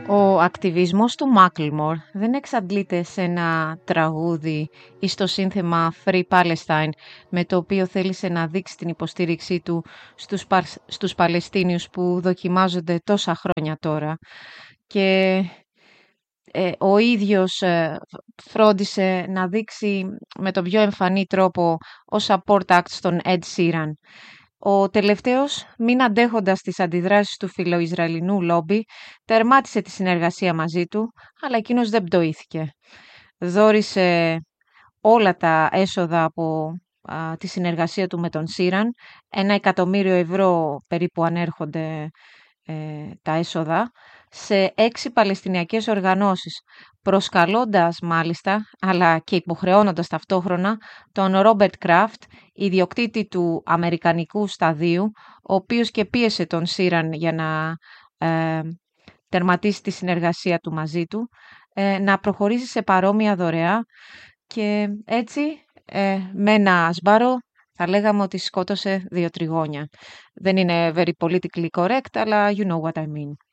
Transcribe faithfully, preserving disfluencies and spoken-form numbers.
Ο ακτιβισμός του Macklemore δεν εξαντλείται σε ένα τραγούδι ή στο σύνθεμα Free Palestine, με το οποίο θέλησε να δείξει την υποστήριξή του στους, Πα... στους Παλαιστίνιους που δοκιμάζονται τόσα χρόνια τώρα. Και ε, ο ίδιος ε, φρόντισε να δείξει με τον πιο εμφανή τρόπο ως support act στον Ed Sheeran. Ο τελευταίος, μην αντέχοντας τις αντιδράσεις του φιλοϊσραηλινού λόμπι, τερμάτισε τη συνεργασία μαζί του, αλλά εκείνος δεν πτωήθηκε. Δώρισε όλα τα έσοδα από α, τη συνεργασία του με τον Sheeran, ένα εκατομμύριο ευρώ περίπου ανέρχονται ε, τα έσοδα, σε έξι παλαιστινιακές οργανώσεις, προσκαλώντας μάλιστα, αλλά και υποχρεώνοντας ταυτόχρονα, τον Ρόμπερτ Κράφτ, ιδιοκτήτη του Αμερικανικού σταδίου, ο οποίος και πίεσε τον Sheeran για να ε, τερματίσει τη συνεργασία του μαζί του, ε, να προχωρήσει σε παρόμοια δωρεά και έτσι ε, με ένα σμπάρο θα λέγαμε ότι σκότωσε δύο τριγώνια. Δεν είναι very politically correct, αλλά you know what I mean.